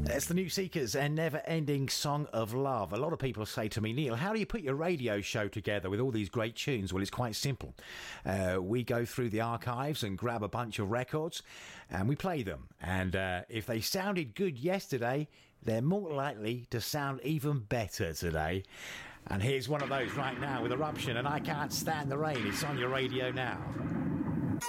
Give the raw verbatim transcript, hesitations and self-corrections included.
It's the New Seekers and Never Ending Song of Love. A lot of people say to me, Neil, how do you put your radio show together with all these great tunes? Well, it's quite simple. Uh, we go through the archives and grab a bunch of records and we play them. And uh, if they sounded good yesterday, they're more likely to sound even better today. And here's one of those right now with Eruption and I Can't Stand the Rain. It's on your radio now.